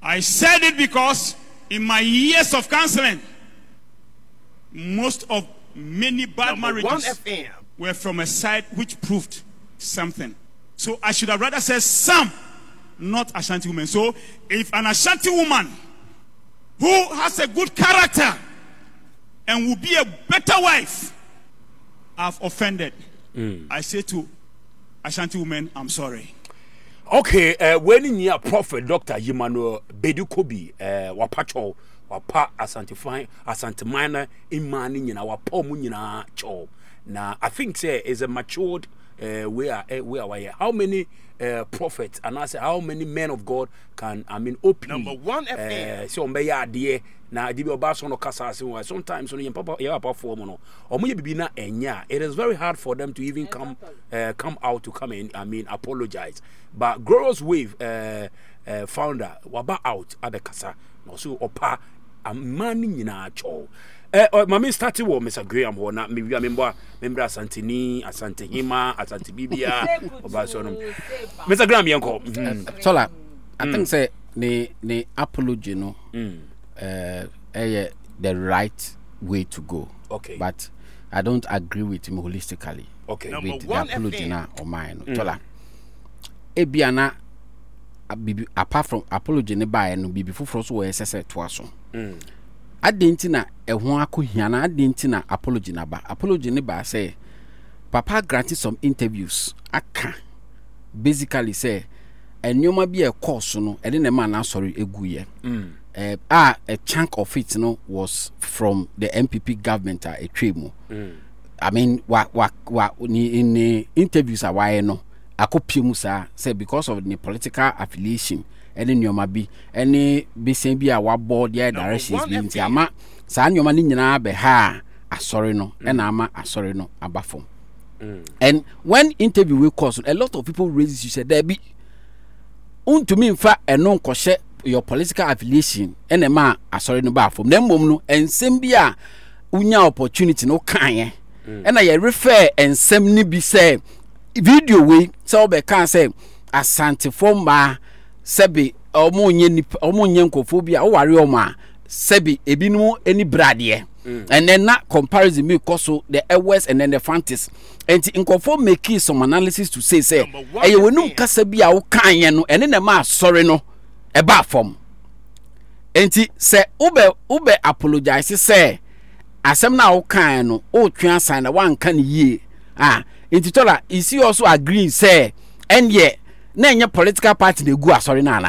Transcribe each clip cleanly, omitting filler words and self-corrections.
I said it because in my years of counseling, many bad marriages were from a side which proved something. So I should have rather said some, not Ashanti women. So if an Ashanti woman who has a good character and will be a better wife, I've offended, I say to Ashanti women, I'm sorry. Okay, when you are Prophet Dr. Emmanuel Bedukobi, wapacho, wapa asantimina imani nyina wapo mu nyina cho. Now I think say is a matured where how many prophets and I say how many men of God can openly number one so mbe ade na dibi oba so no kasa ase sometimes on papa form no omo ye bibi na enya it is very hard for them to even come out to come in apologize, but Glorious Wave founder waba out abekasa no so opa amani nyina cho. Mami started with Mr. Graham ho na me member Asantini, Asantehima, Asante Bibia obasono Mr. Graham yanko Sola I think say the apology no the right way to go. Okay, but I don't agree with him holistically. Okay, with the apology na or mine Sola ebiana apart from apology ne ba no bibi foforo so we sese to aso adentina ehun akohiana adentina apology na ba apology ne ba say papa granted some interviews aka basically say enyoma bi e course no e de na man na sorry eguye a chunk of it no was from the MPP government a tremu I mean in the interviews away no akopiem sa say because of the political affiliation any nyoma bi any besen bi a wabo their directions bi nti ama sa nyoma ni nyina be ha asori no na ama asori no abafom. And when interview we cause a lot of people raise you said there be untumi mfa eno nkɔhye your political affiliation ene ma asori no ba fom na mmom no ensem bi a unya opportunity no kan na ye refer ensem ni bi say video we so be can say asante forma sebi omonye nkofobia o ware oma sebi ebinu eni brade and then that comparison me koso the West and then the Fantas and nkofo make some analysis to say e we num kasa bia wo kan no ene na ma sorry no e ba form enti say ube apologize say asem na wo kan no o twa sign na wan kan yie enti tola is he also agree say and ye na enye political party na gu asori na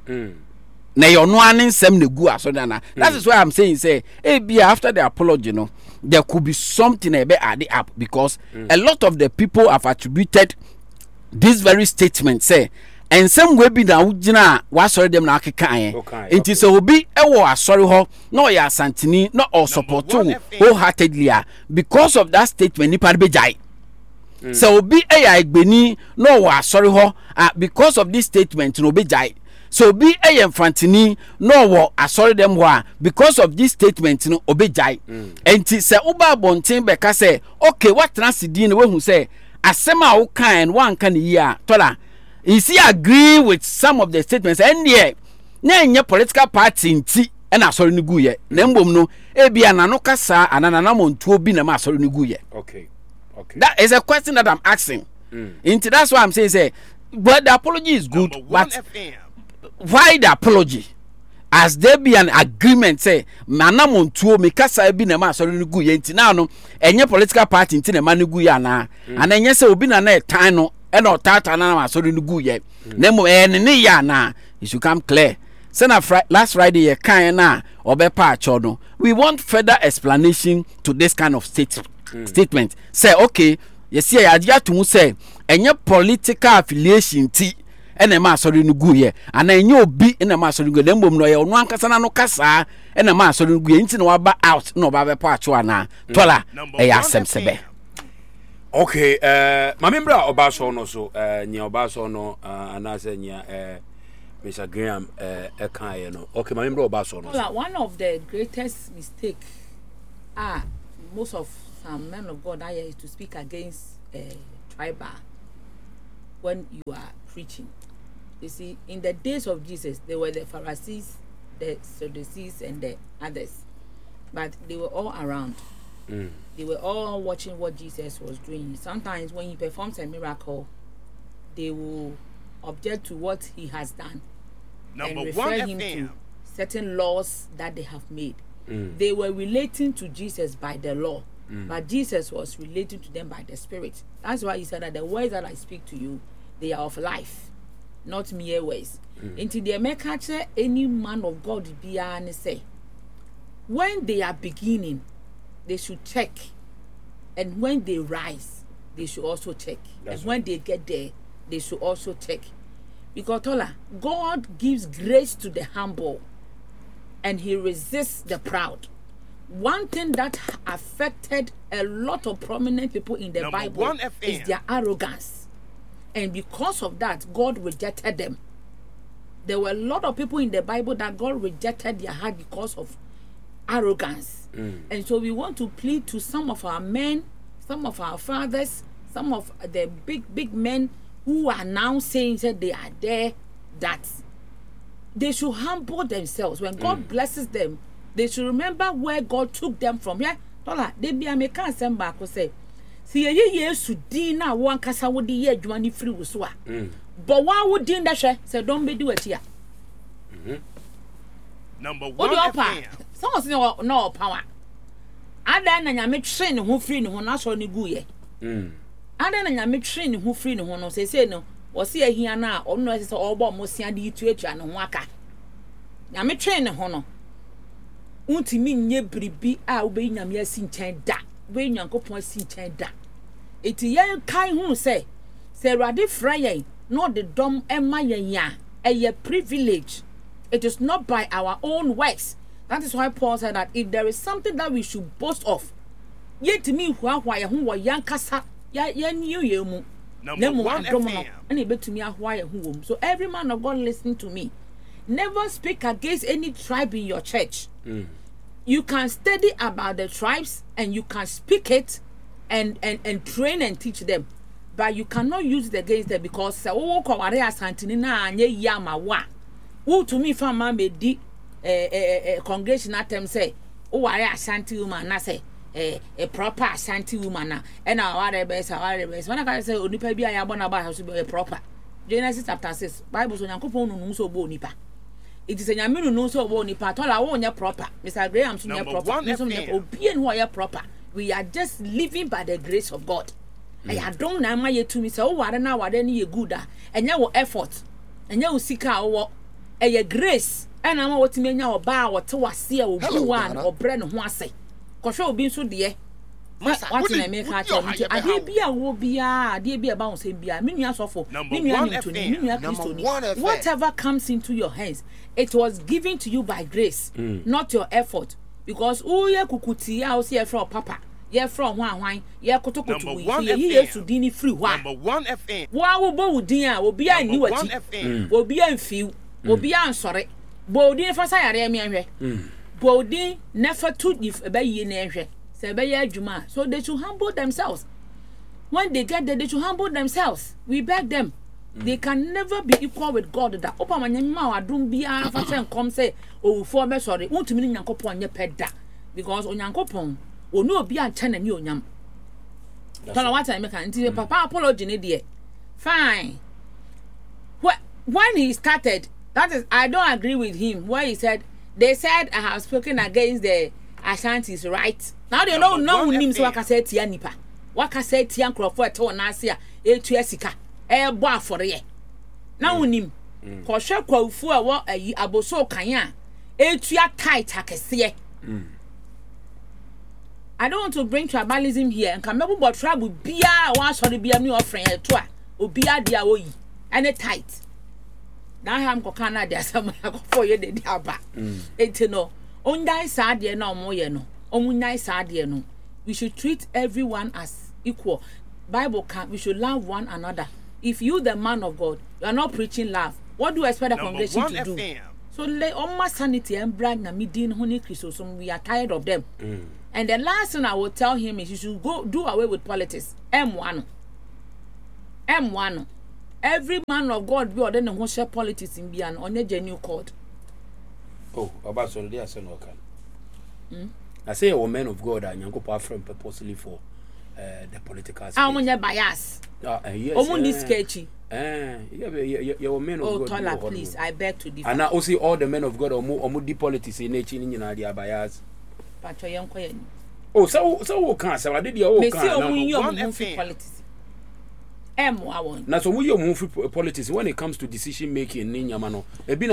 na your no ansem na gu asori na that is why I'm saying say after the apology no there could be something a bit add up because a lot of the people have attributed this very statement say and some way be na ugina wa sorry them na akeka enti so obi e wo asori ho no ya santini no or support wholeheartedly because of that statement nipa be jai. So obi eya egbeni no wa sorry ho because of this statement no be jai. So obi eya mfantini no wo asori them ho because of this statement no obi jai. Enti se uba bonten be ka say okay what transidin we hu say asema wo kan wan kan yi tola is he agree with some of the statements and yeah na enye political party nti na asori no guye na mbom no ebia na no kasa anana montuo bi na ma asori no guye. Okay. That is a question that I'm asking. Into that's why I'm saying say but the apology is good, but why the apology? As there be an agreement say mana montuo me kasa bi na ma asori no guye nti na no enye political party nti na ma no guye na and enye say obi na na time no e no tata na ma asori no guye na mo ne ya na it should come clear. Last Friday ye kan na obepa acho no we want further explanation to this kind of statement. Say okay you see ya to say enye political affiliation ti ene ma asori no guye and enye obi ene ma asori no guye mbom no ye ono ankasa na no kasa ene ma asori no guye nti no waba out no ba bepa acho ana tola e ya semsebe. Okay, my member Obaso no so nya Obaso no anase nya Mr. Graham no. Okay, my member Obaso no. Well, one of the greatest mistake most of some men of God is to speak against tribal when you are preaching. You see, in the days of Jesus, there were the Pharisees, the Sadducees, and the others, but they were all around. They were all watching what Jesus was doing. Sometimes when he performs a miracle, they will object to what he has done and refer him to certain laws that they have made. They were relating to Jesus by the law, but Jesus was relating to them by the Spirit. That's why he said that the words that I speak to you, they are of life, not mere words. Until they make any man of God be and say, when they are beginning, they should check, and when they rise, they should also check. And when they get there, they should also check. Because God gives grace to the humble, and he resists the proud. One thing that affected a lot of prominent people in the Bible is their arrogance, and because of that, God rejected them. There were a lot of people in the Bible that God rejected their heart because of arrogance. And so we want to plead to some of our men, some of our fathers, some of the big men who are now saying that they are there, that they should humble themselves. When God blesses them, they should remember where God took them from. Yeah, they be American semba ko say, see ye Yesu din na wan kasa wo di ye adwuma ni free wo so a. But why would din da hwe say don't be do it here. Number 1 FM. Someone say no power. Ada na nyame twe ne ho free ne ho na so ne gu ye. Ada na nyame twe ne ho free ne ho no say no wo se ahia na ono say obo mo sia de itu atua ne ho aka. Nyame twe ne ho no. Untimi nye bribi a wo be nyame asi nchen da. We nyankopon asi nchen da. Eti ye kai hu say Awurade fra yen no de dom ema yen ya. Eye privilege. It is not by our own works. That is why Paul said that if there is something that we should boast of, yet to me who wa yankasa ya new yemu. Number 1 FM. And it to me who. So every man of God listening to me, never speak against any tribe in your church. You can study about the tribes and you can speak it and train and teach them, but you cannot use it against them because who to me from my di congregation at them say, oh, I Ashanti woman, I say a proper Ashanti woman, and our best. When I say, Onipa be I want about to be a proper Genesis chapter 6, Bible so Yankopon so bonipa. It is a Yaminu no so bonipa, told I won't proper. Mr. Graham so proper, proper. We are just living by the grace of God. I don't know my to me, so what now, what any good, and your effort, and your seek our a grace, and I'm what to me now about what to see or one or brand of one say. Cause be so dear. What in America? I hear be a will be a dear be about saying be a minias of whatever comes into your hands, it was given to you by grace, not your effort. Because oh, yeah, kukuti, I'll see from papa. Yeah, from one, yeah, kotokoto, yeah, to dini free one. Number 1 FM. Wow, bo dear, will be a new will be a few, will be answered. Bodin for say, Bodin never took if a bay in air, say bay juma, so they should humble themselves. When they get there, they should humble themselves. We beg them. They can never be equal with God. That open my mouth, don't be a fashion come say, oh, for me, sorry, won't to mean Yankopon your pet that because on Yankopon. O no be an channel ni onyam. Tell what I make until papa apology dear. Fine. When he started, that is I don't agree with him where he said they said I have spoken against the Ashantis, right? Now they don't know him so waka say tia nipa. Waka say tia nkrofo eto na ase a etu asika. E bo afore ye. Now unim. Ko hwe kwawfu a wo ayi aboso kan a etu tight akese. I don't want to bring tribalism here and come up with trouble be one sorry be a new offering to or be a dear way and a tight. Now I am Kokana there some for you the diaba. It's no on die sad ye no more ye no. On nice sad ye no. We should treat everyone as equal. Bible can we should love one another. If you the man of God, you are not preaching love. What do you expect the congregation to do? FM. So lay on my sanity and brand na midin honey Christosum, we are tired of them. And the last thing I will tell him is you should go do away with politics. M1. every man of God be ordained who share politics in be an only genuine called. Oh, about so they are so no can. I say a man of God and Yanko Pafram purposely for the political space. How many bias? Yes. Only sketchy. You're men of God. Oh, Tola, please, I beg to differ. And I also all the men of God or more deep politics in nature in your bias. Oh, so can't say I did your own politics. Now, so we move politics when it comes to decision making in Yamano.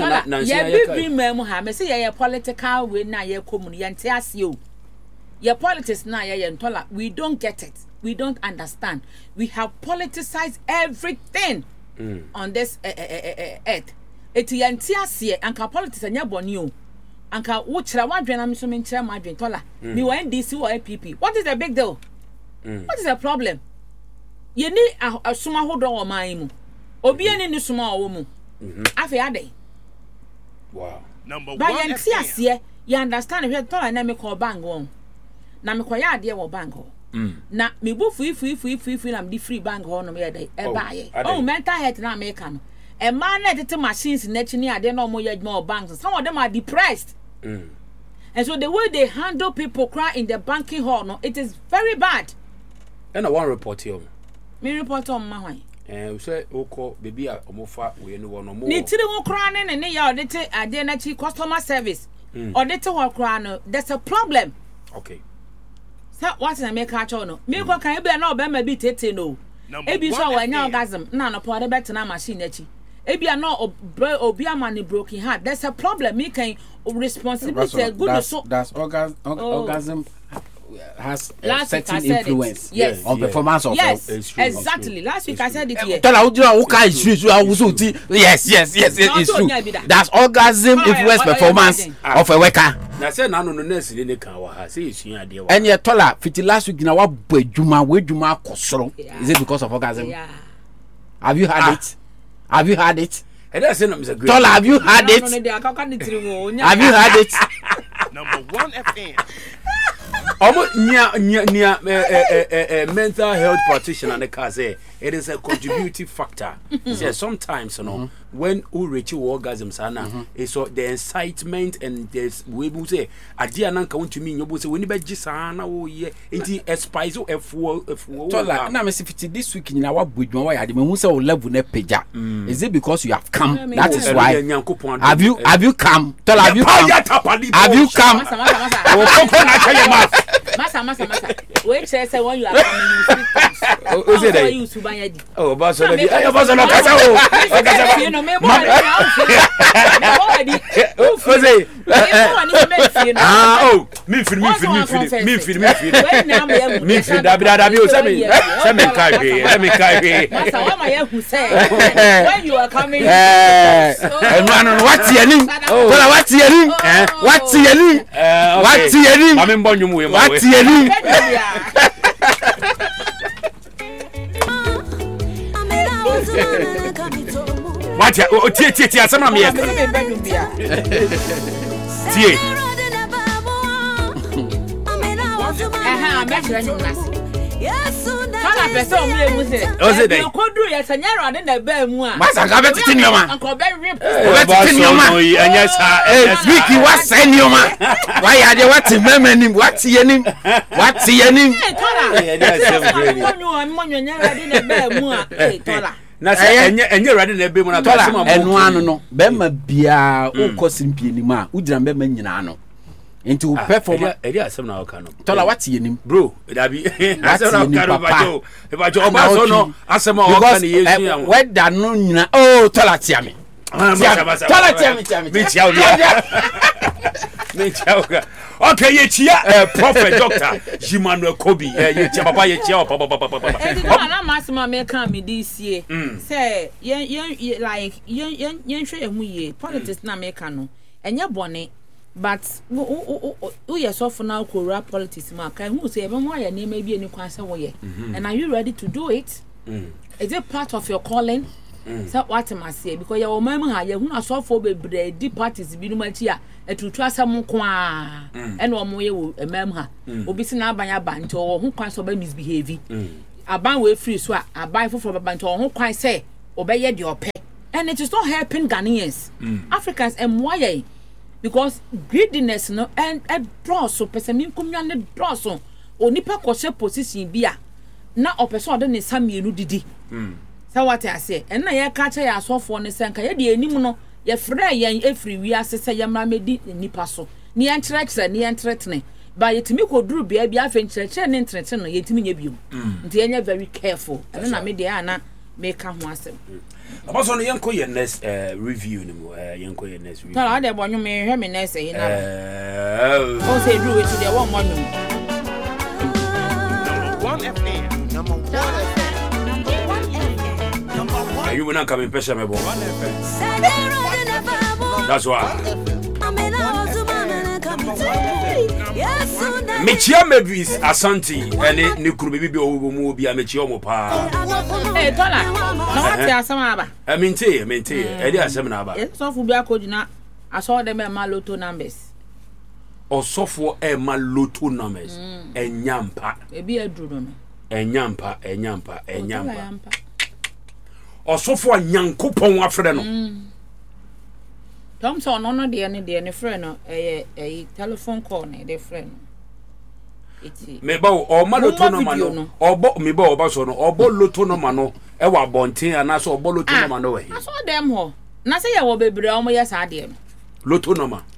Say political way now, your community, your politics now, we don't get it. We don't understand. We have politicized everything on this earth. It's yantiasie anka politics and yabonio. Anka wuchra wadwen am so menchra madwen tola. Me wa NDC or APP. What is the big deal? What is the problem? You need a suma hodo o man mu. Obi ani ni suma o mu. Afi ade. Wow. Number 1 But yantiasie, you understand we tola na me call bank won. Na me koya ade wo bank ho. Na me bu free na me free bank ho no me dey e baaye. Oh, mental health na me ka no. A man that the machines in nature are they no more more banks. Some of them are depressed. And so the way they handle people cry in the banking hall, no, it is very bad. And I want to report here. Me report on my way. We say oko baby a omofa we no one more. Ni tiri wo cry na ne ya audit identity customer service. Audit wo cry no, there's a problem. Okay. So what na make catch on no. Me ko kan e be na obema bi tete no. E bi so wa nya orgasm na no po de betena machine achi. Ebia no obi amani broken heart. There's a problem. Me can responsibility good so that's orgasm has a certain influence on performance of exactly. Last week I said it here. Yes, it's true. That's orgasm influence performance of a worker. Na say na no nurse ni kan wa ha say isua ade wa. And yet Tola fiti last week na wa bojuma kosoro. Is it because of orgasm? Yeah. Have you had it? Have you had it? And that's a great. Tola, have you had it? Have you had it? Number 1 FM. Mental health practitioner and the car say it is a contributing factor. Say sometimes, you know, when we reach orgasm, it's so the incitement and there's we will say idea nan count to me. You will say when you be jisana oh yeah, it is spice if Tola, na me see this week in our budget why had me say level ne peja. Is it because you have come? That is why. Have you come? Tola, have you come? Have you come? Masa. Wait, say when you are coming, you speak things. Oh, say that. Oh, boss, no casa. You know, me already. Oh, me feed. Let me carry. Masa, what my who say when you are coming? What's your name? What's your name? What's your name? What's your name? I'm in Bonum. What's your name? What? Oh, tia, some of me. Tia. Kala person me mu se. You could do yes and you're in the bed mu a. Masa ka beti nioma. Uncle be rip. Beti nioma. Anya sa. Speak what say nioma. Why are they what memenim? What yenim? What yenim? Tola. Na say enye ready na be mu na Tola. Enu anu no. Be ma bia o kosimpi ni ma. Udira be ma nyina no. Into perform eri asem na oka no. Tola what yenim? Bro, da bi asem na oka no bajo. E bajo oba so no asem oka ni yesu am. Weda no nyina. Oh, Tola tia me. Tola tia me. Me tia o dia. Me tia o. Okay, ye chia prophet doctor Emmanuel Kobi. Ye chia papa ye chia papa. E di na masema me kan me this year. Say yen like yen hwe emu ye politics na me kan no. Enye bone. But who yourself now Korea politics ma can who say even why your name may be any kwan say wo ye. And are you ready to do it? Is it part of your calling? So what am I say? Because your mama ha ye hu aso for bebre di parties bi no machi a etutu asam kwa and wo mo ye wo emam ha obi si na abanya ba nto wo hu kwan so ba misbehave aban we free so a aban foforo ba nto wo hu kwan say obey your pay. And it is not helping Ghanaians, Africans, and why? Because greediness no and draw so person kumyan draw so onipa kwose position bia na opeso de ne samienu didi. So what I say, and na ye ka cha ya asofo ne senka ye de anim no ye frɛ yen efri wi asese ye mra medi nipa so. Ni entretre ni entretene. Ba yetimi koduru bia bia afa entretre ne entretre no yetimi nya biom. Nti ye very careful. And na me de ana make ho asem. About on yanko your next review no mo yanko your next review. Tell ade bonyo me hwe me next say na. O say do it dey one more. Number 1 FM. Number 1 FM. Number 1. You will not come in pressure me boy. That's why. Mechia Mavis Asante and ni kuru bibi owo bi amechia omo pa. Eh Tola. Na what asama aba? Mente e dey asem na aba. So fu bi akodina aso dem e ma lotto numbers. Osofo e ma lotto numbers. Enyampa. Ebi aduru no. Enyampa. Osofo anyankopon afre no. Thompson no de ne friend no telephone call na de friend. Me ba o ma lotto no ma no. Obo me ba oba so no. Obo lotto no ma no e wa bonten ana so obo lotto no ma no we. Aso dem ho. Na se ye wo bebre o mo ye sa de no. Lotto no ma.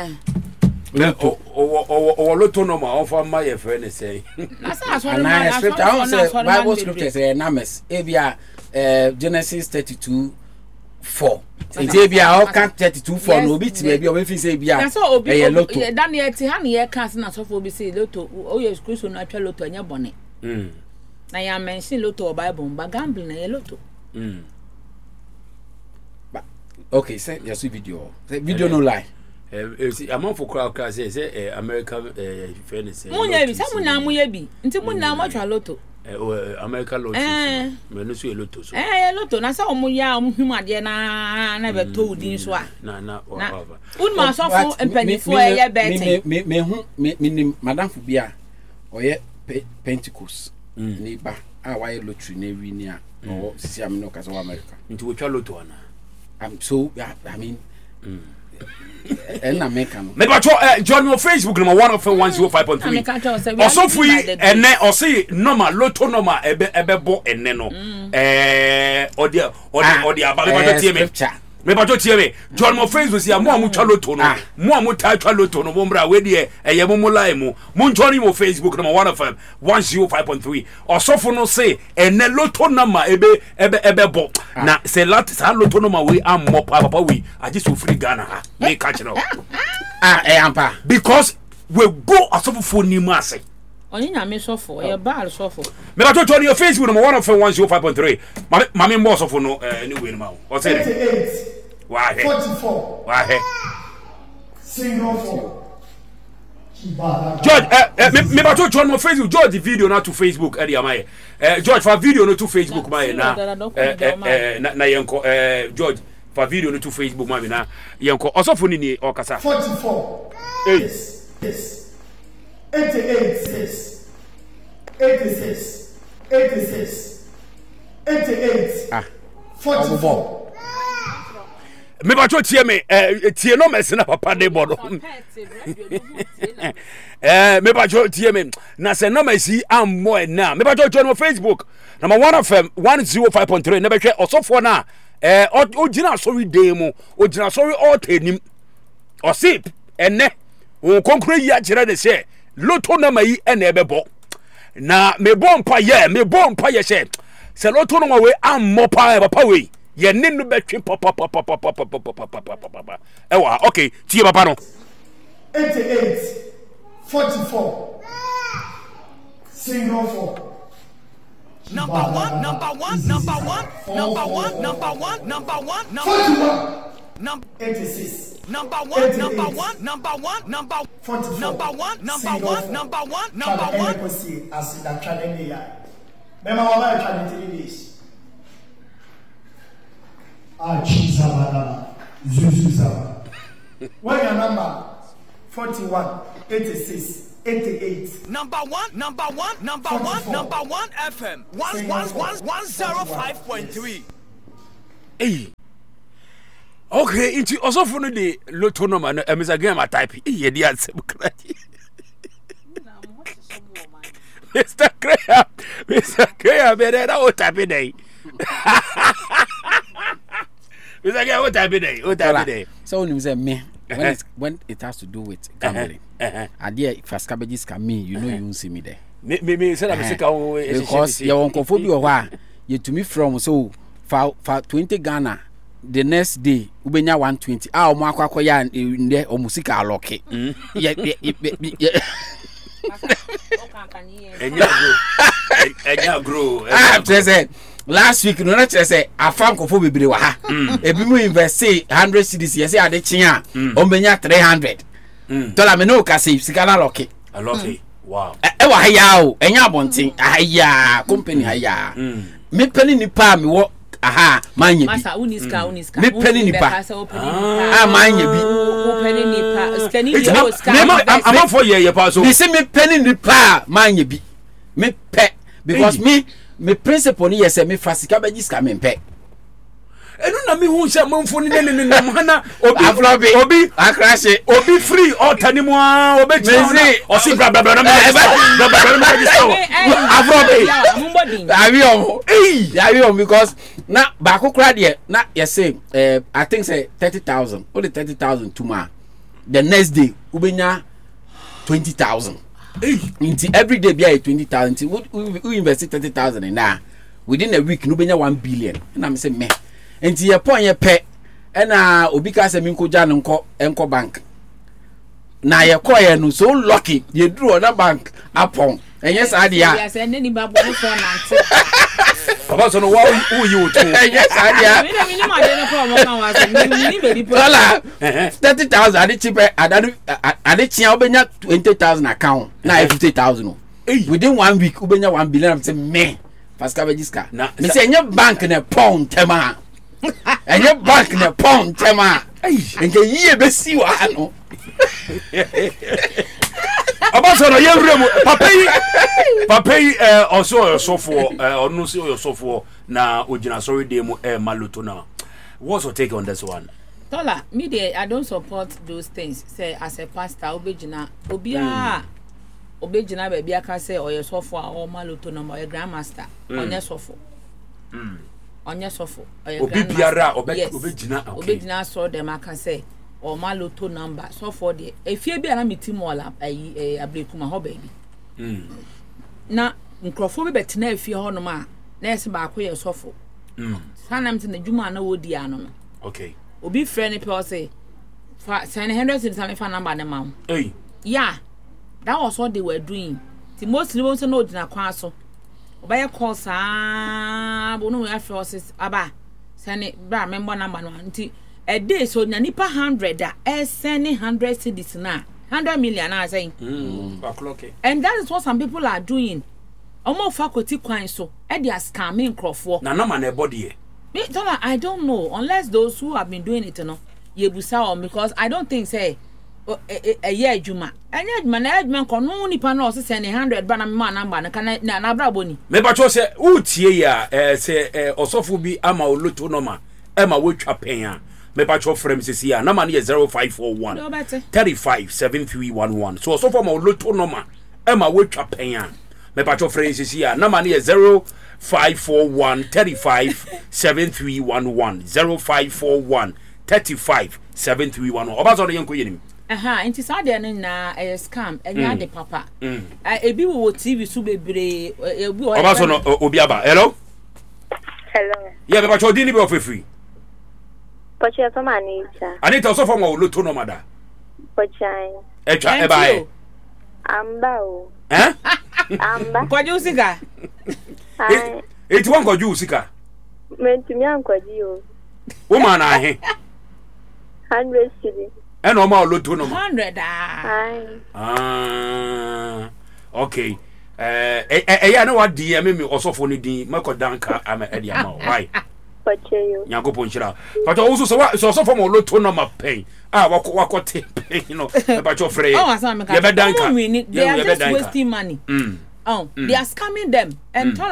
O lotto no ma o fa ma ye friend say. Na sa aso na scripture I say Bible scripture say numbers e bia Genesis 32:4. Ije bia o kan 32:4 no obi ti bia o be fi say bia e lotto. Daniel ti ha na ye kan na so for be say lotto o yes Christ no atwa lotto anya bone. Na ya mention lotto o Bible ba gambling na ye lotto. Okay, say your video. Say video no lie. Among for crowd say American friend say. Munya bi, say munya muye bi. Nti munya ma twa lotto. American lotto. Me no so lotto so. Lotto na say omuya omhum ade na be to udin so a. Na. Un ma so for empanifo ye betting. Me hu me madam fu bia oye Pentecost. Ni ba a why lottery na wi ni a o sisi am no ka so America. Nti wo twa lotto ana. So I mean and America no. Me ba join me on Facebook number 105.3. Also free ene o say normal lotto normal ebe bo ene no. Odi aba me ba tie me. Me ba tie me. Join me on Facebook say mo amutwa lotto no. Mo amuta twa lotto no mo mbra we de eye mo live mo. Mo join me on Facebook number 105.3. Also for no say ene lotto normal ebe bo. Na say sa lotto normal we am mo papa we. I just so free Ghana ha. Me catch no. Ampa. Because we go asofo for ni mu ase. Onyanya me sofo, e ba sofo. Me ba to join your Facebook number 105.3. Mama mo sofo no anyway ma. O say 88. Why? 44. Why? Single 4. George, me ba to join my Facebook. George the video na to Facebook area my. George for video no to Facebook my na. Na yenko George for video no to Facebook my na. Yenko osofo ni okasa. 44. 8. Yes. 88. 6. 86. 86. 88. 44. Me ba to tie me tie no mess na papa de bodo. Me ba to tie me na se no mess am mo na. Me ba to join my Facebook. Number 1 FM 105.3 na be hwe osofo na o gina sorry day mu o gina sorry all tenim o sip enne o konkre yi a kire de se lotto na mai ene ebebo na me bompa ye she se lotto no we am mo pa papa we ye ninu betwe papa ewa okay tie papa no 88 44 single 4 Number one. 86. Number one. 44. As in that challenge, remember what I tried to do this. When your number 41, 86, 88. Number one FM 105.3. Hey. Okay, into also for the lotto number no Mr. Graham type. Ye di answer cry. Mr. Graham, better that type day. Mr. Graham, what type day? What type day? So when you say me, when it has to do with gambling, idea first cabbages can me, you know you won't see me there. Me said I'm sick because you won't conform your why you to me from so for 20 Ghana. The next day, ubenya 120. Ah, omo akwa ya nde omusika aloke. Enya grow. Ah, say last week no na say afam kofo bebre wa ha. Ebi mu invest 100 cedis yes ade chia. Ombenya 300. Dollar me no ka say sika na aloke. Aloke. Wow. E wa haya o, enya abonten. Haya, company haya. Me penny ni pa me wo aha manye bi masa uniska me penny nipa ah manye bi penny nipa skani yo ska I'm for ye pa so me say me penny nipa manye bi me pe because me principle ni yes me fasika beji ska me pe enu na me hu sha manfo ni ne hana obi akrashe obi free or tanimu obi me o si bla bla bla because na ba kokra de na yes say I think say 30,000 only 30,000 tuma the next day ubenya 20,000 into every day be 20,000 we invest 30,000 in that within a week no benya 1 billion and I'm say me enti ye pon ye pe na obi ka se mi nkoja no enko bank na ye koye no so lucky ye duru na bank apon enye sa dia ya se ne ni ba bo no for nante baba so no wa you to enye sa dia me ma de no for mo kan wa se ni be di dollar 30,000 ade chipe ade chia obenya 20,000 account na 50,000 within 1 week obenya 1 billion am say me Pascal Bejiska me say enye bank na pound tema enye bank na pound tema enke yie be si wa no abaso no ye wrem papa yi also sofo onu si o sofo na ogina sorry dey mu maloto na what's your take on this one? Tola, me dey I don't support those things. Say as a pastor obejina obia obejina be bia ka say oye sofo a o maloto na oye grandmaster onye sofo onye sofo oye grandmaster obejina obejina so dem aka say o maloto number sofo dey efie bia na metim wala abrekuma ho baby na nkrofo be betena efie ho no ma na ese ba akoye sofo sanam te na djuma na wodi ano no okay obi friend pe say for 100 something for number na ma hey yeah that was what they were doing the most people say no dina kwa so obaya call sa bo no we forces aba send bra member number no nti a day so na nipa 100 send 100 cedis na 100 million na say and that is what some people are doing omo faculty kwan so e dey scamming crofo na number na body e me I don't know unless those who have been doing it no yebusa on because I don't think say a year juma anya juma na juma ko no nipa na o se 100 ba na me ma number na na bra boni me ba cho se utie ya se osofo bi ama oloto no ma e ma wotwa pen a me ba cho frame sisi ya na ma na 0541 357311 so osofo ma oloto no ma e ma wotwa pen a me ba cho frame sisi ya na ma na 0541 357311 0541 357311 obazo no yenko yenim nti sa de na scam enya de papa ebi wo TV su bebre ebi o obazo no obi aba hello yeah be cho di ni be ofefri Pochi to manita anita so from oloto no mada pochai etwa e bae amba o amba kwaje usika eti won kwaje usika mentumi ankwaji o wo ma na ahe 100 cedi e no ma oloto no 100 okay ya na wadi ya me osofo no din makodanka ama edi ama why pacheyo nyankopon chira pato wo so osofo mo oloto no ma pen wakote pen no pato frey ye be danka they are just wasting money they are scamming them and Tola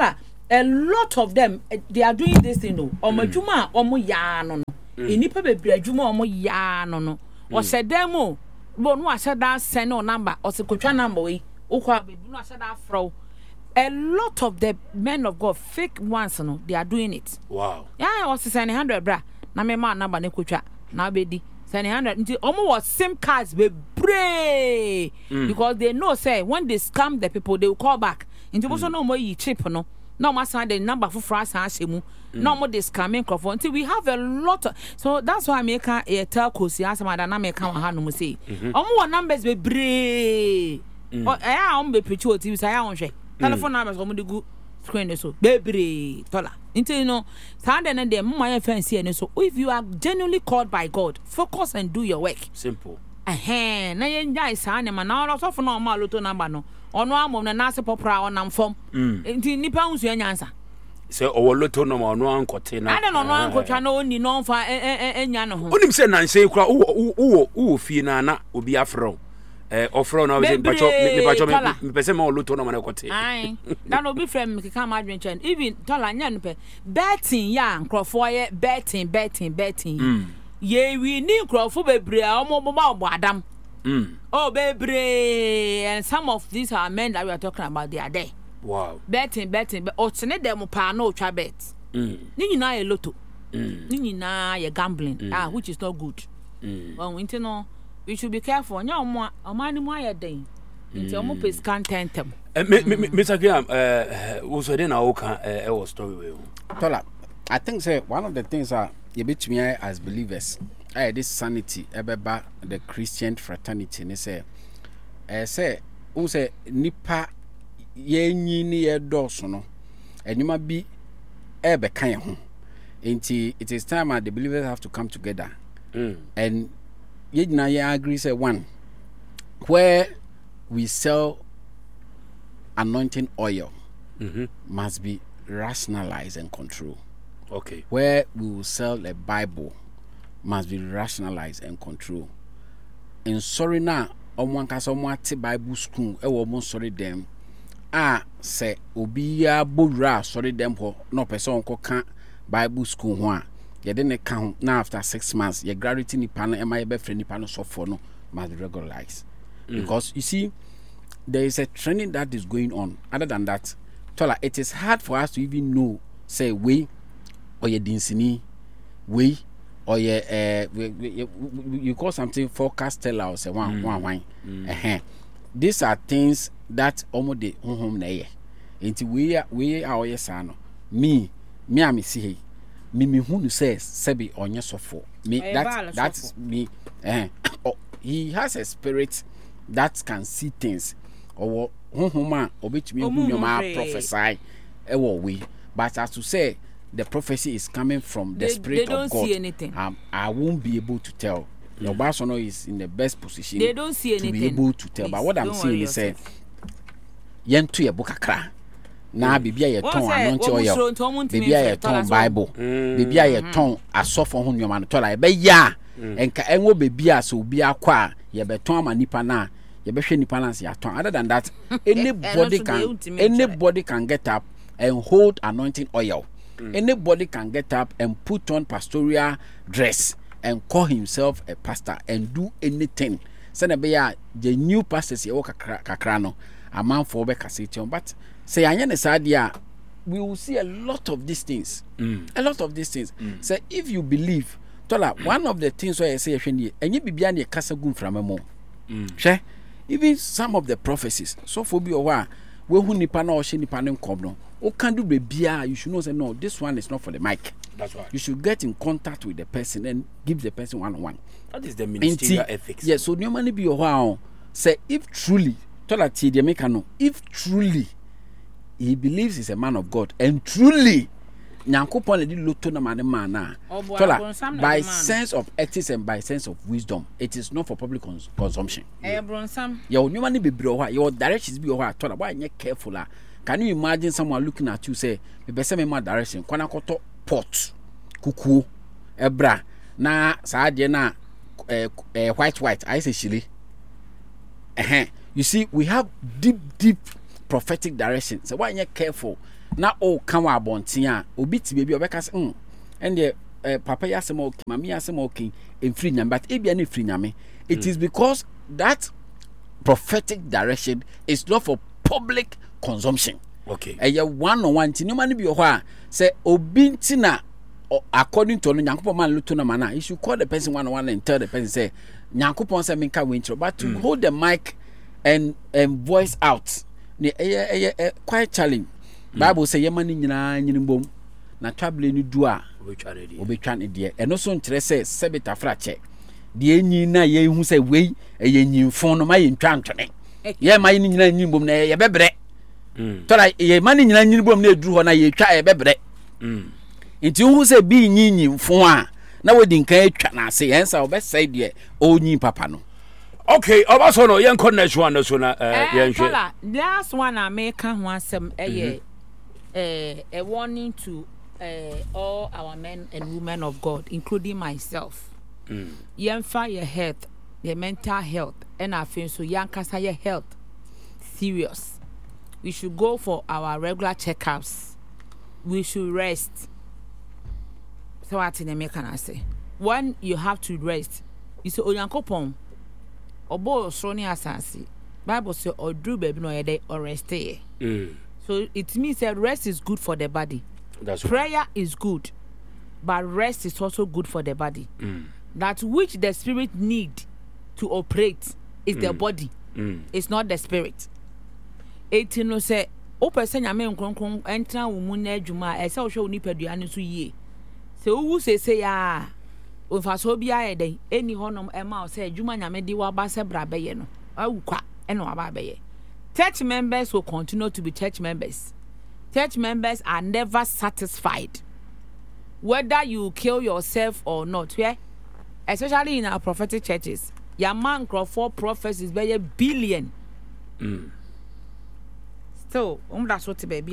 a lot of them they are doing this thing no omajuma omo ya no no enipa bebre adwuma omo ya no o se dem o bo no ase da send no number o se kotwa number we ukwa bebu no ase da fro. A lot of the men of God fake ones no they are doing it. Wow. Yeah, o se send 100 bra na me ma number ne kotwa na be send 100 nti omo was same cards be pray because they know say when they scam the people they will call back. Nti bo so no mo yi chip no na mo send the number for France asemu na mo dey scamming crowd until we have a lot of, so that's why I make a telco si asema da na me ka wa ha no mo say omo numbers be bree o omo be preach o TV say ya wonhwe telephone numbers omo dey go screen so bebre dollar until you know Sunday and them my fancy and so if you are genuinely called by God focus and do your work. Simple. Na ye njai sa ne ma na oro so for no ma loto number no ono amom na nase popra onam fom nti nipa hunsu enyansa se owo loto no ma ono ankote na ade no no ankotwa na oni no mfa enya no ho onim se nanse kura wo fie na obi afro ofro na we pacho me pese ma loto no ma na kote ai na no bi frem me kika ma adwenchen even tola nya no pe betting ya nkrofo ye betting ye we ni nkrofo bebre a omo adam oh bebre and some of these are men that we are talking about, they are there. Wow. Betting but otene dem pa no twa bet ni nyina ye lotto ni nyina ye gambling which is not good. Well we know we should be careful nya omo amani mo aye den nti omo pes can tentem Mr. Graham wo so den na wo kan was story we Tola, I think say one of the things are you between as believers this sanity ebeba the Christian fraternity ne say who say nipa yenyi ni edoso no enuma bi ebe kan ho enti it is time that the believers have to come together and yegina ye agree say one where we sell anointing oil must be rationalized and controlled. Okay. Where we will sell the Bible must be rationalized and controlled. In sorry now, someone Bible school, sorry them. Say Obia Bura, sorry them no person can Bible school one. You didn't count now after 6 months, your gravity ni panel, and my friend panel so for no must be regularized. Because you see, there is a training that is going on. Other than that, Tola, it is hard for us to even know, say, we or your dinsini, we or your you call something forecast teller or say one. These are things that almost the home na into we are yes ano. Me am see me who says sebi on your sofo. Me that's me. He has a spirit that can see things. Or home obit me who prophesy we. But as to say the prophecy is coming from the spirit of God. See anything. I won't be able to tell. Your Barcelona is in the best position. They don't see anything. To be able to tell. Please, but what I'm saying is say yentu ye book akra. Na bibia ye ton anointing oil. Bibia ye ton Bible. Bibia ye ton asofo ho nyoma no tola e be ya. Enka enwo bibia so obi akwa ye be ton ama nipa na ye be hwe nipa na se ya ton. Other than that, anybody can get up and hold anointing oil. Anybody can get up and put on pastoral dress and call himself a pastor and do anything. Send be the new pastors ye kakra no a man for be kasation. But say anya sadia we will see a lot of these things. A lot of these things. Say if you believe, Tola, one of the things where I say and you bibia ne kasa gun from mo. She even some of the prophecies. So for be owa we hu nipa na o hye nipa ne nkom no. O can do bebia, you should know say no, this one is not for the mic. That's right. You should get in contact with the person and give the person one-on-one. That is the ministerial ethics. Yes, so no money be your wow. Say if truly, Tola T the mekano, if truly he believes he's a man of God and truly Nyankopon edi loto na man Tola by sense of ethics and by sense of wisdom, it is not for public consumption. Your no money be your directions be your Tola why you careful. Can you imagine someone looking at you say me be say me my direction kwana koto pot kuku ebra na saa de na white I say chili you see we have deep prophetic direction so why you careful na o kan wa abonten a obi ti bebi obeka se ende papa ya se mo mama ya se mo kin enfri nyame but ebia na enfri nyame it is because that prophetic direction is not for public consumption. Okay. One on one no man be ho say obi ntina according to no Nyankopon man luto na mana you should call the person one on one and tell the person say Nyankopon say menka we ntro but to hold the mic and voice out quite challenge. Bible say yemani nyina nyinimbom na twable ni du a obetwa ne de eno so nkyere say sebita frache de enyi na ye hu say wei ye nyimfon no ma ye ntwa ntwene ye ma ye nyina nyimbom na ye bebre tola ye ma ni nyina nyimbom na eduru ho na ye twa ye bebre nti hu say bi nyimfon a na wodi nkan atwa na ase yensa obesai de onyi papa no. Okay, obaso no yen connect one no so na yen hwe. Last one I make ho asem a warning to all our men and women of God, including myself. Yemfa your health, your mental health, and I feel so yankasa your health serious. We should go for our regular checkups. We should rest. So what in American I say? When you have to rest, you say Onyankopon obo sroni asasi. Bible say odru baby no yede or rest. So it means that rest is good for the body. That's prayer right. is good, but rest is also good for the body. That which the spirit need to operate is the body. It's not the spirit. It no say o person nyame nkronkron entra wo mu na adwuma e say wo hwe oni paduane so yie. Se wo say ya o fa so bia e den eni honom e ma o say adwuma nyame di wa ba se bra be ye no awukwa e no wa ba be ye. Church members will continue to be church members. Church members are never satisfied. Whether you kill yourself or not, yeah? Especially in our prophetic churches. Your man for prophets is very billion. So, that's what baby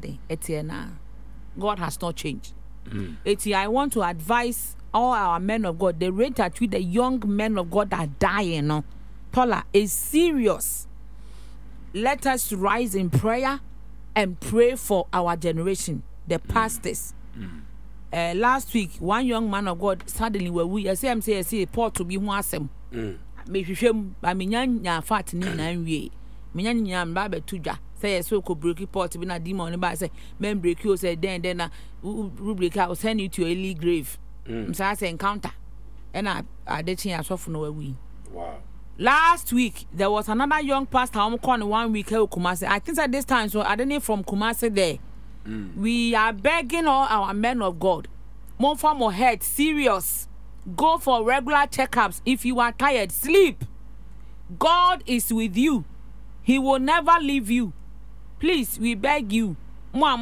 God has not changed. I want to advise all our men of God, the rate at which the young men of God are dying, no? Paula, is serious. Let us rise in prayer and pray for our generation, the pastors. Last week, one young man of God suddenly we say Paul to be one asem. Me hwehwem ba menya fat ni na nwie. Menya nya mba be tuja. Say so ko break pot be na demon ba say men break you say then na break I will send you to a early grave. Say encounter. And I dey chin asofo no we. Wow. Last week there was another young pastor I'm calling 1 week Kumasi. I think at this time so I didn't from Kumasi there. We are begging all our men of God, more for more head serious. Go for regular checkups. If you are tired, sleep. God is with you. He will never leave you. Please, we beg you. Moya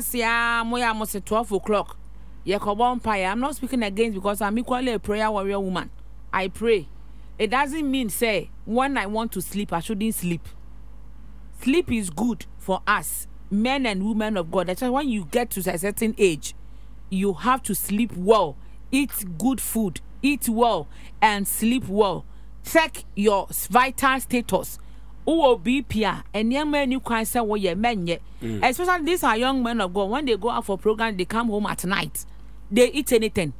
must 12 o'clock. I'm not speaking against because I'm equally a prayer warrior woman. I pray. It doesn't mean say when I want to sleep I shouldn't sleep. Sleep is good for us, men and women of God. That's why when you get to a certain age, you have to sleep well, eat good food, eat well, and sleep well. Check your vital status. BP and young men you can say what you men yet. Especially these are young men of God. When they go out for program, they come home at night. They eat anything.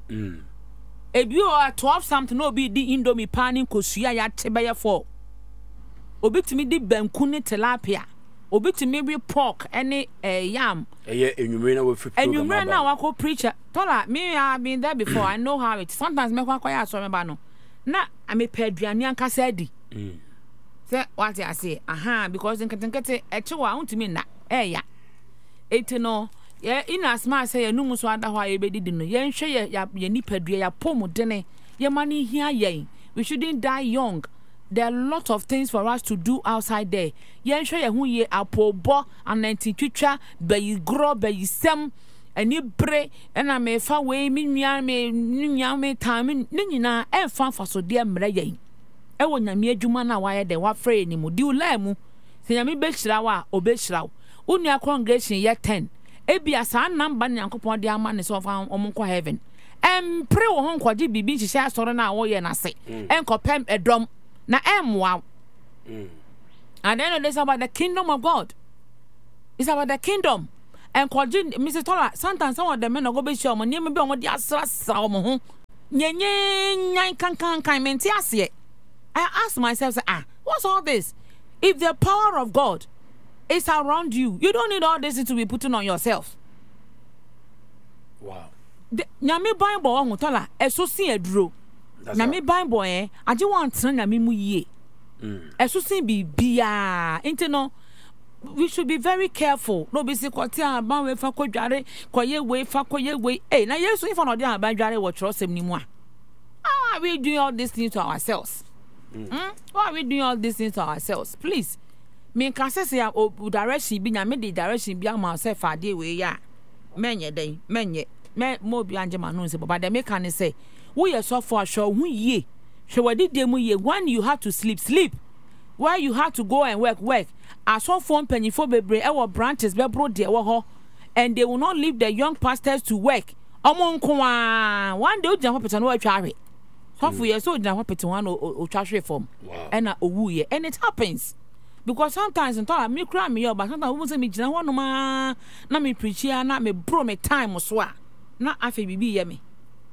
If you are 12 something, no be the indomie panning kosuya ya tebaya for. Obi to me di benkuni tilapia. Obi to me be pork any yam. And you ran now I preacher. Tola me I've been there before. I know how it. Sometimes me kwaya so me no. Na I me peduane anka saidi. Say what I say. Because in ketenkete echewa untimi na ya. Eti no. Yeah, in as much say no muso ada hwa ebedi no. Ye nhwe ye nipadua ya pom dene. Ye mani hia ye. We shouldn't die young. There are a lot of things for us to do outside there. Ye nhwe ye hu ye apobo anantitwitwa be grow be sem ani bre na me fa we me nua me time ni nyina e fa faso de mra ye. E wo nyame adwuma na wa ye de wa frɛ ni mu di ula mu. Se nyame be hyira wa obɛhyira wo. Unua congregation ye 10. Ebia sa namba Nyankopon de ama ne so fa omonko heaven. Pray wo ho nkwaje bibi hihye asore na wo ye na se. Enkopem edom na emwa. And then it's about the kingdom of God. It's about the kingdom. and Mrs. Tola, sometimes some of the men go be show mo name be on the asra sa mo ho. Nye kan menti ase. I ask myself, what's all this? If the power of God is around you, you don't need all this to be putting on yourself. Wow. Nyame Bible on Tola, eso sin eduro. Nyame Bible aje wan tran nyame mu yie. Eso sin bibia. Enti no, we should be very careful. No be say kwati aban we fa kodware, koye we fa koye we. Na Yesu if no dey aban dware wo trosem ni mu a. How are we doing all these things to ourselves? Why are we doing all these things to ourselves? Please. Me can say direction be nyame the direction be am myself ade we ya. Menye den, menye. Me mo bi anje ma no say but dem can say we are so for sure hu ye. Hwe wadi dem ye when you have to sleep. Where you have to go and work. As so phone penifo bebre e branches be bro de wo ho and they will not leave the young pastors to work. Omo nko one day o jam papa no atwa so for years so jam papa one o twa form. And owu ye and it happens. Because sometimes in time me cry me but sometimes we say me jina ho no ma na me preach ya na me bro me time so a na afi bibi ye me.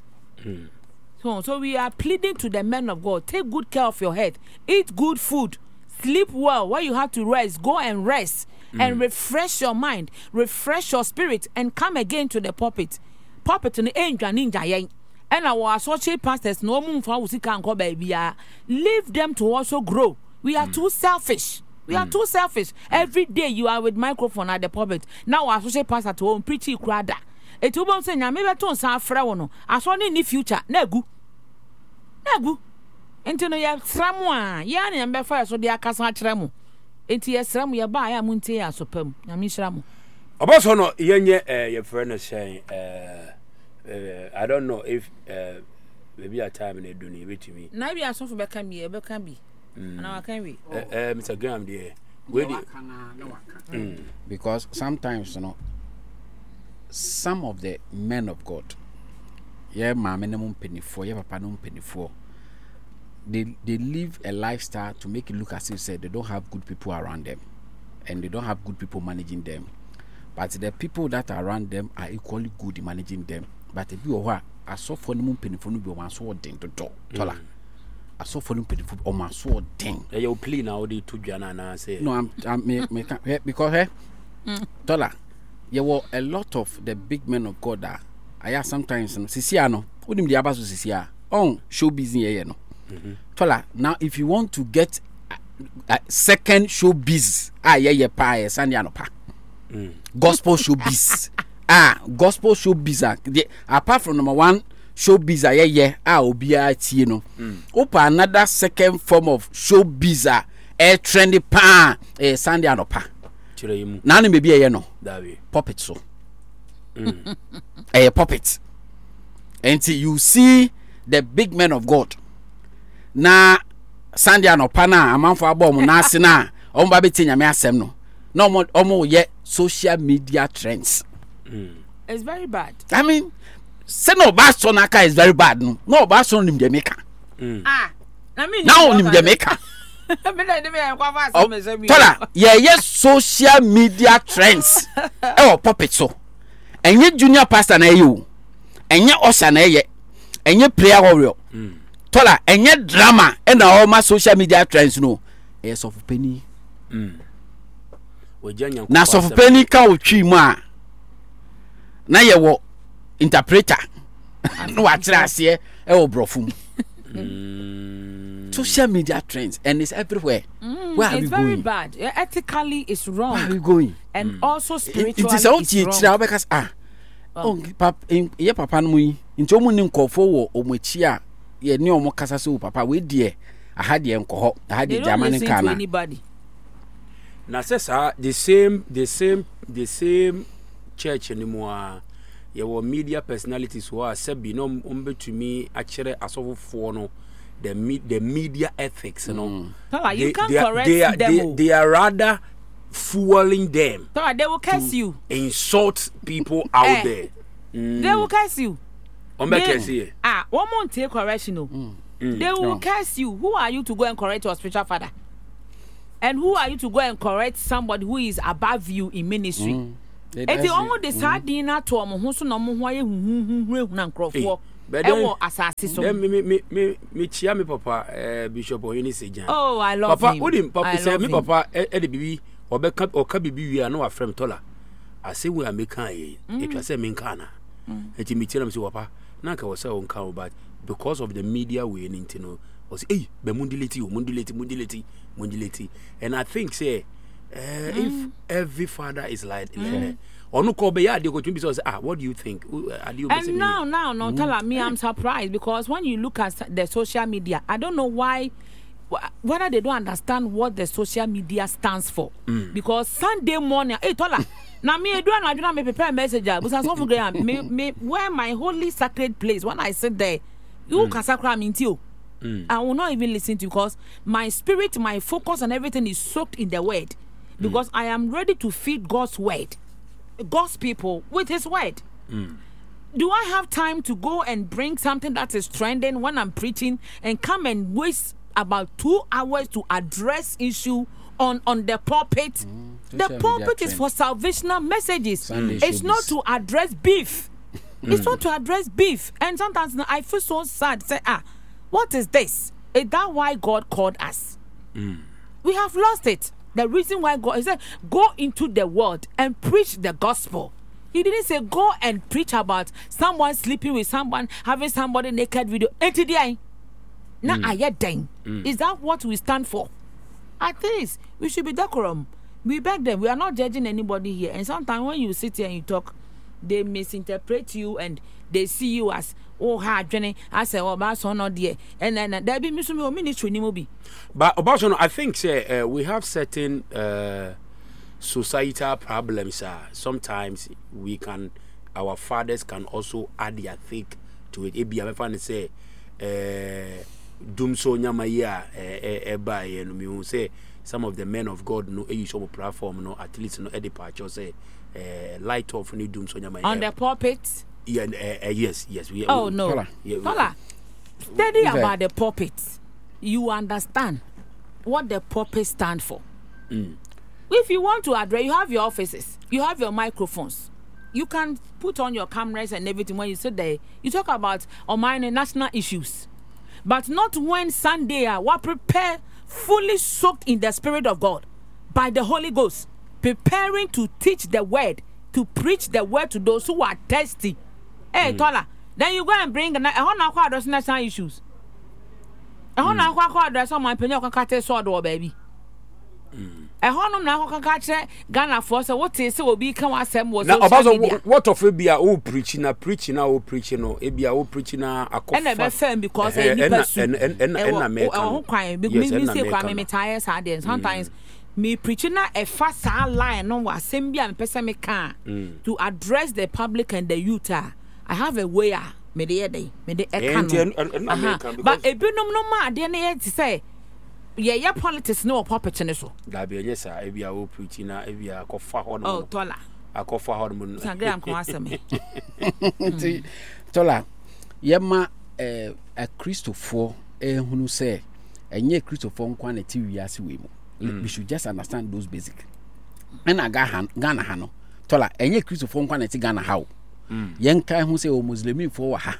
So we are pleading to the men of God, take good care of your health, eat good food, sleep well. Where you have to rest, go and rest and refresh your mind, refresh your spirit and come again to the pulpit. Pulpit ni enja ninja yen. And our associate pastors no mum fa usika nko baby. Leave them to also grow. We are too selfish. We are too selfish. Every day you are with microphone at the pulpit. Now our associate pastor to home preach krada. Et you won't say nyame beton sa fra wono. Aso ni future na gu. Enti no ya sramu a ya na nyame fa so de akasa akyeremu. Enti ya sramu ya ba ya muntie ya sopam. Nyame sramu. Obaso no yenye your friend is saying I don't know if maybe a time in do ni betimi. Na bi aso fo be kan bi. Na wa kan wi. Mr. Graham there. Because sometimes some of the men of God, mama no penifo, papa no penifo, they live a lifestyle to make it look as if they don't have good people around them, and they don't have good people managing them. But the people that are around them are equally good in managing them. But if you are so for no penifo no be one so den to do. Tola. I saw for no penifo o ma so den. You play now the two jana na say. No, I'm because Tola. There were a lot of the big men of God that I sometimes Sisiano, wouldn't be able to Sisia on show busy no. Tola, now if you want to get a second show biz, pa Sandiano pa. Gospel show biz. Gospel show biz. Apart from number one show biz obia no. Open another second form of show biz trendy pa Sandiano pa. Nani maybe puppet so. A puppet. And you see the big men of God. Na Sandia no pana amanfo abom na ase na omba beti nyame asem no. Na omo ye social media trends. It's very bad. I mean, say no baso naka is very bad no. No baso nim Jamaica. I mean now nim Jamaica. Tola, yes, social media trends. Puppet so. And ye junior pastor na you. And ye osha na ye. And ye prayer warrior. Tola, and ye drama. And all my social media trends no. Yes, of penny. Na soft penny ka utwi mu a. Na ye wo interpreter. No atra ase brofum. Social media trends and it's everywhere. Where are we going? It's very bad. Ethically, it's wrong. Where are we going? And also spiritually, it's wrong. Because papa no yi. Nti omu ni nkofo wo omochi a ye ne omo kasa so papa we die aha de nkoho aha de jamani kana. Anybody. Na sesa the same church anymore. Ye were media personalities who are said be no umbetumi akere asofo no. The media ethics, you know. You can't correct them. They are rather fueling them. They will curse you. Insult people out there. They will curse you. One more take correction. They will curse you. Who are you to go and correct your spiritual father? And who are you to go and correct somebody who is above you in ministry? Eti omo de sardine na to omo ho so na omo ho aye huhu na nkrofo. Ewo asase so. Me chia me papa Bishop Oyini Sejan. Oh, I love papa, him. Papa say me papa e de bibi oka bibi wi na wa frem tola. Ase we ameka ye. Etwa say me nka na. Eti me chia na me say papa na ka wo say on ka but because of the media we need to know was be mundileti and I think say if every father is like onu ko be ya dey go to be say what do you think and now tell me I'm surprised because when you look at the social media I don't know why whether they don't understand what the social media stands for because Sunday morning tola na me do na me prepare message but so for me where my holy sacred place when I sit there you can sacra me too. I will not even listen to you because my spirit, my focus and everything is soaked in the word because I am ready to feed God's word, God's people with his word. Do I have time to go and bring something that is trending when I'm preaching and come and waste about 2 hours to address issue on the pulpit? The pulpit is for salvational messages. It's not to address beef. It's not to address beef. And sometimes I feel so sad. Say, what is this? Is that why God called us? We have lost it. The reason why God, he said, go into the world and preach the gospel. He didn't say go and preach about someone sleeping with someone, having somebody naked video. Is that what we stand for? At least we should be decorum. We beg them. We are not judging anybody here. And sometimes when you sit here and you talk, they misinterpret you and they see you as hard journey. I say that's not there, and then there be ministry ni mo bi. But about I think say we have certain societal problems. Sometimes our fathers can also add their think to it. Ebi amefa say dum so nyama ya eba ye no me say some of the men of God no use our platform no at least no departure say light off ni dum so nyama on the pulpit. Yeah, yes. No. Tola. Study about the pulpit. You understand what the pulpit stand for. If you want to address, you have your offices, you have your microphones. You can put on your cameras and everything when you sit there. You talk about minor national issues. But not when Sunday we prepare fully soaked in the Spirit of God by the Holy Ghost, preparing to teach the word, to preach the word to those who are thirsty. Hey, Tola, then you go and bring address national issues. Address on my penny sword or baby. Ghana for so what is will become as some was what of it be a preaching or preaching it be a preaching a and never firm because sometimes me preaching a fast line no was same be to address the public and the youth. I have a way me the day me the but a binum no ma de na to say yeah politics no puppet ne so da be yes e bia wo preaching na e bia kofa ho no Tola akofa ho no Instagram ko aseme Tola yema a Christopher ehunu say enye Christopher nkwa na ti wiase we mu we should just understand those basic and Ghana ha no Tola enye Christopher nkwa na ti Ghana ha yenka hu say o Muslim for wa ha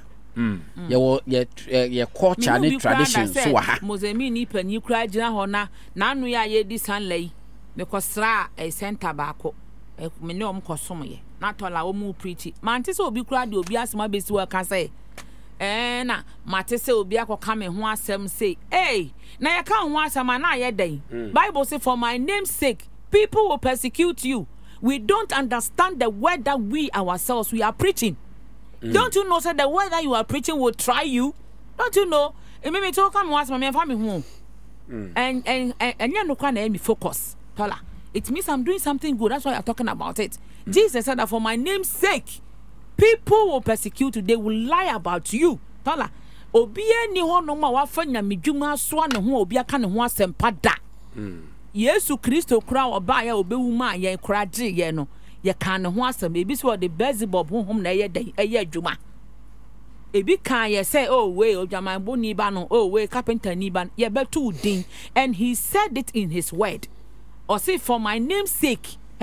ye culture and tradition so wa ha Muslim ni pani kura gina ho na anu ya ye di sanlai me kosra e center baako me ne om kosom ye na Tola o mu preach man ti say obi kura de obi asema besi wa ka say na mate say obi akoka me ho asem say na ye ka ho asem na ye dan Bible say for my name's sake people will persecute you. We don't understand the word that we ourselves we are preaching. Don't you know that the word that you are preaching will try you? Don't you know? It made me talk come once my family home. And you know can me focus. Tola. It means I'm doing something good. That's why I'm talking about it. Jesus said that for my name's sake, people will persecute you. They will lie about you. Tola. Obi ni ho no ma wa fa nyamedwuma so ne ho obi aka ne ho asempa da. Yesu Kristo kura oba ya obewu ma ye kura gye ye no ye kan ne ho asem ebi so the Beelzebub honhom na ye dan eye adwuma ebi kan ye say oh we ojaman boni ba no oh we carpenter ni ba ye betu din and he said it in his word or say for my name's sake hey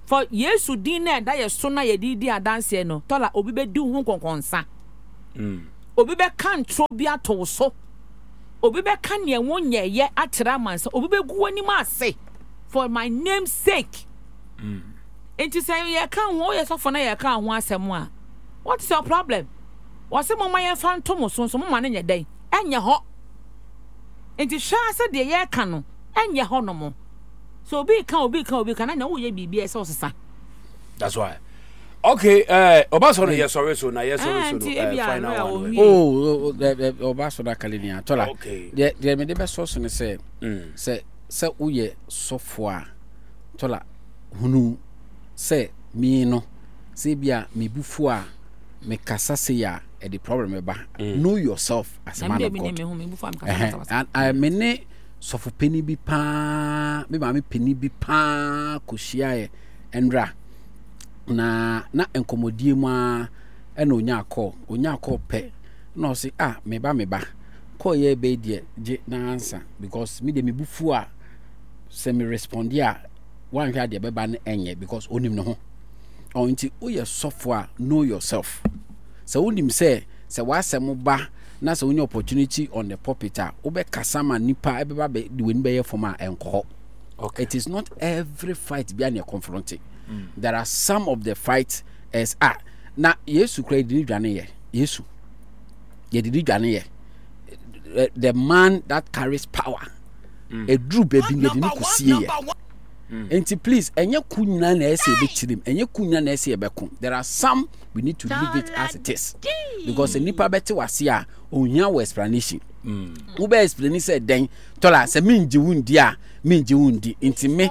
for yesu din na da ye so na ye di adanse no tola obi be di ho konkonsa obi be kan tro bi ato so obi be kan ne wonye ye atira mansa obi be gu ani ma ase for my name's sake enti say ye kan ho ye so for na ye kan ho asem a what is your problem was se mama ye fan to mo so mama ne nye den enye ho enti sha se de ye kan no enye ho no mo so obi kan na wo ye bibia se osesa. That's why. Okay, Obaso yes sorry so na yes sorry so final one. Obaso da kalenia tola. Okay. De me de be so ne say se uye sofo a tola hunu se mi no se bia me bufu a me kasa se ya e the problem ba. Know yourself as a man of God. And I mene sofo peni bi pa me ma me peni bi pa ko hia e enra na enkomodie mu a ena onya akọ pe na o say me ba call ye be die je na answer because me de me bufu a se me respond ya wan hwa de beba na enye because onim no ho onti o ye sofo a know yourself so onim say wasem ba na so onye opportunity on the pulpit a wo be kasama nipa ebeba be de weni be ye forma enko. Okay, it is not every fight be an confronting. There are some of the fights as na yesu kra di dwane ye yesu ye di dwane ye the man that carries power a dru baby ye di kusie ye enti please enye kunyina na ese be chirim enye kunyina na ese be kon. There are some we need to leave it as it is because nipa beti wase a onya wo explanation wo be explain say den tola se minji wundi a minji wundi enti me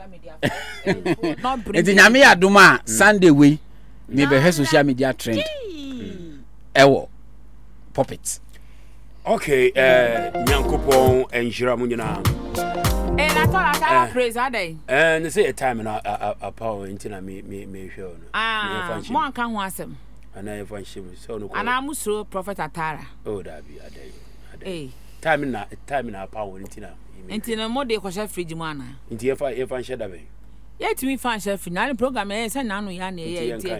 enti nyame ya doma Sunday we me be social media trend ewo puppet. Okay, nyankopon enhira mu nyina na tola praise aday and say a time na a power intina me hwe no mo anka ho asem ana e fanship so no ana musro prophet Atara that be aday time na power intina mo de kwasha fridge mu ana inti e fanshe da be yet me fanshe fridge na program e say na no ya na e